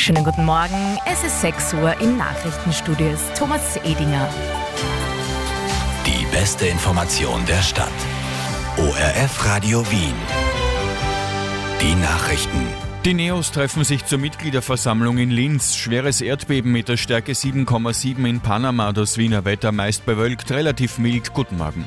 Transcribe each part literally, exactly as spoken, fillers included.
Schönen guten Morgen, es ist sechs Uhr im Nachrichtenstudio ist Thomas Edinger. Die beste Information der Stadt. O R F Radio Wien. Die Nachrichten. Die Neos treffen sich zur Mitgliederversammlung in Linz. Schweres Erdbeben mit der Stärke sieben Komma sieben in Panama. Das Wiener Wetter meist bewölkt, relativ mild. Guten Morgen.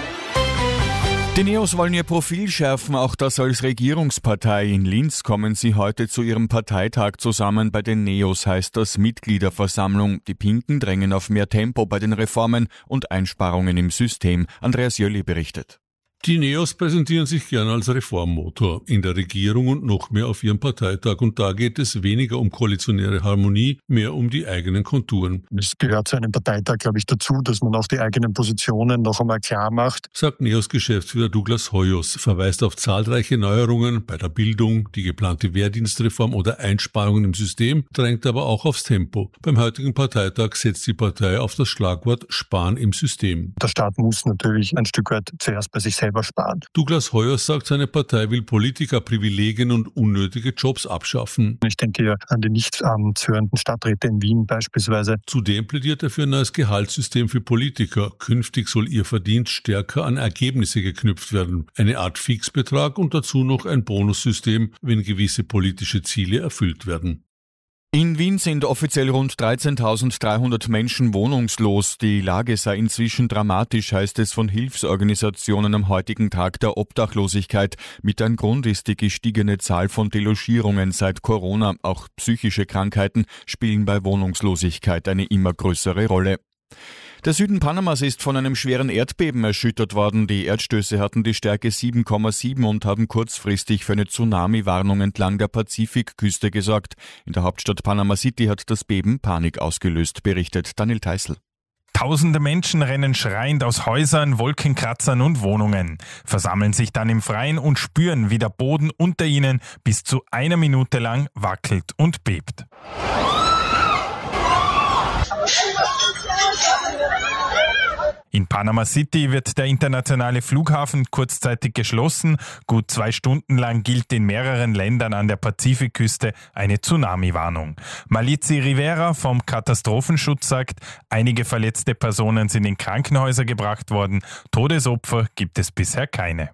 Die Neos wollen ihr Profil schärfen, auch das als Regierungspartei. In Linz kommen sie heute zu ihrem Parteitag zusammen. Bei den Neos heißt das Mitgliederversammlung. Die Pinken drängen auf mehr Tempo bei den Reformen und Einsparungen im System. Andreas Jöli berichtet. Die Neos präsentieren sich gern als Reformmotor in der Regierung und noch mehr auf ihrem Parteitag. Und da geht es weniger um koalitionäre Harmonie, mehr um die eigenen Konturen. Es gehört zu einem Parteitag, glaube ich, dazu, dass man auch die eigenen Positionen noch einmal klar macht. Sagt Neos-Geschäftsführer Douglas Hoyos, verweist auf zahlreiche Neuerungen bei der Bildung, die geplante Wehrdienstreform oder Einsparungen im System, drängt aber auch aufs Tempo. Beim heutigen Parteitag setzt die Partei auf das Schlagwort Sparen im System. Der Staat muss natürlich ein Stück weit zuerst bei sich selber sparen. Douglas Hoyos sagt, seine Partei will Politikerprivilegien und unnötige Jobs abschaffen. Ich denke hier an die nicht amtshörenden Stadträte in Wien beispielsweise. Zudem plädiert er für ein neues Gehaltssystem für Politiker. Künftig soll ihr Verdienst stärker an Ergebnisse geknüpft werden. Eine Art Fixbetrag und dazu noch ein Bonussystem, wenn gewisse politische Ziele erfüllt werden. In Wien sind offiziell rund dreizehntausenddreihundert Menschen wohnungslos. Die Lage sei inzwischen dramatisch, heißt es von Hilfsorganisationen am heutigen Tag der Obdachlosigkeit. Mit ein Grund ist die gestiegene Zahl von Delogierungen seit Corona. Auch psychische Krankheiten spielen bei Wohnungslosigkeit eine immer größere Rolle. Der Süden Panamas ist von einem schweren Erdbeben erschüttert worden. Die Erdstöße hatten die Stärke sieben Komma sieben und haben kurzfristig für eine Tsunami-Warnung entlang der Pazifikküste gesorgt. In der Hauptstadt Panama City hat das Beben Panik ausgelöst, berichtet Daniel Teissl. Tausende Menschen rennen schreiend aus Häusern, Wolkenkratzern und Wohnungen, versammeln sich dann im Freien und spüren, wie der Boden unter ihnen bis zu einer Minute lang wackelt und bebt. In Panama City wird der internationale Flughafen kurzzeitig geschlossen. Gut zwei Stunden lang gilt in mehreren Ländern an der Pazifikküste eine Tsunami-Warnung. Malizi Rivera vom Katastrophenschutz sagt, einige verletzte Personen sind in Krankenhäuser gebracht worden. Todesopfer gibt es bisher keine.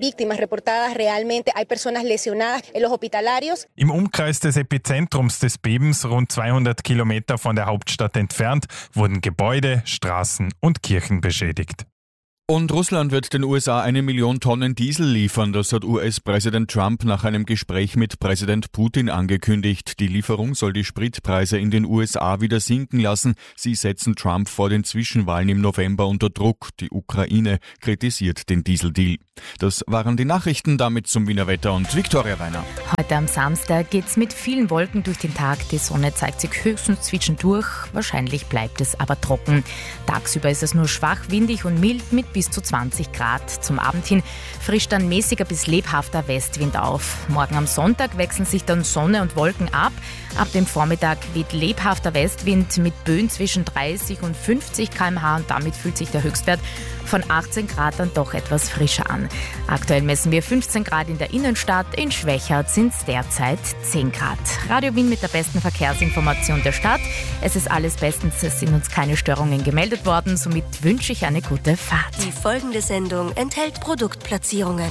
Im Umkreis des Epizentrums des Bebens, rund zweihundert Kilometer von der Hauptstadt entfernt, wurden Gebäude, Straßen und Kirchen beschädigt. Beschädigt. Und Russland wird den U S A eine Million Tonnen Diesel liefern. Das hat U S-Präsident Trump nach einem Gespräch mit Präsident Putin angekündigt. Die Lieferung soll die Spritpreise in den U S A wieder sinken lassen. Sie setzen Trump vor den Zwischenwahlen im November unter Druck. Die Ukraine kritisiert den Dieseldeal. Das waren die Nachrichten, damit zum Wiener Wetter und Viktoria Weiner. Heute am Samstag geht's mit vielen Wolken durch den Tag. Die Sonne zeigt sich höchstens zwischendurch. Wahrscheinlich bleibt es aber trocken. Tagsüber ist es nur schwach, windig und mild mit bis zu zwanzig Grad. Zum Abend hin frischt dann mäßiger bis lebhafter Westwind auf. Morgen am Sonntag wechseln sich dann Sonne und Wolken ab. Ab dem Vormittag weht lebhafter Westwind mit Böen zwischen dreißig und fünfzig Kilometer pro Stunde und damit fühlt sich der Höchstwert von achtzehn Grad dann doch etwas frischer an. Aktuell messen wir fünfzehn Grad in der Innenstadt, in Schwächert sind es derzeit zehn Grad. Radio Wien mit der besten Verkehrsinformation der Stadt. Es ist alles bestens, es sind uns keine Störungen gemeldet worden, somit wünsche ich eine gute Fahrt. Die folgende Sendung enthält Produktplatzierungen.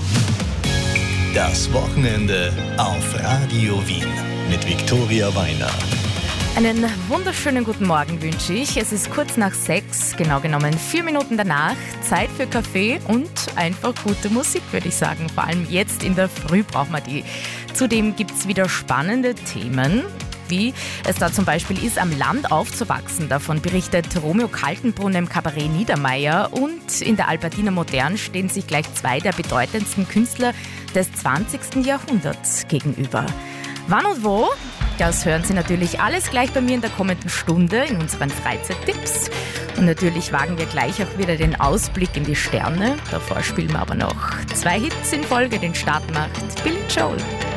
Das Wochenende auf Radio Wien mit Viktoria Weiner. Einen wunderschönen guten Morgen wünsche ich. Es ist kurz nach sechs, genau genommen vier Minuten danach. Zeit für Kaffee und einfach gute Musik, würde ich sagen. Vor allem jetzt in der Früh braucht man die. Zudem gibt es wieder spannende Themen, wie es da zum Beispiel ist, am Land aufzuwachsen. Davon berichtet Romeo Kaltenbrunn im Kabarett Niedermeyer. Und in der Albertina Modern stehen sich gleich zwei der bedeutendsten Künstler des zwanzigsten Jahrhunderts gegenüber. Wann und wo? Das hören Sie natürlich alles gleich bei mir in der kommenden Stunde in unseren Freizeittipps. Und natürlich wagen wir gleich auch wieder den Ausblick in die Sterne. Davor spielen wir aber noch zwei Hits in Folge. Den Start macht Billy Joel.